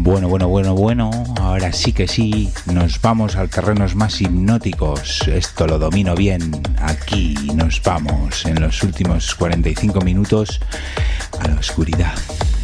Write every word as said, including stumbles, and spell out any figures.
Bueno, bueno, bueno, bueno, ahora sí que sí, nos vamos a terrenos más hipnóticos. Esto lo domino bien. Aquí nos vamos en los últimos cuarenta y cinco minutos a la oscuridad.